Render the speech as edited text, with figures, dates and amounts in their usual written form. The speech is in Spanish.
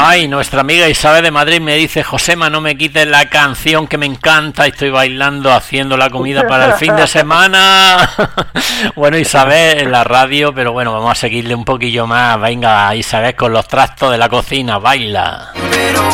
Ay, nuestra amiga Isabel de Madrid me dice: Josema, no me quites la canción que me encanta, estoy bailando, haciendo la comida para el fin de semana. Bueno, Isabel, en la radio, pero bueno, vamos a seguirle un poquillo más. Venga, Isabel, con los trastos de la cocina, baila. Pero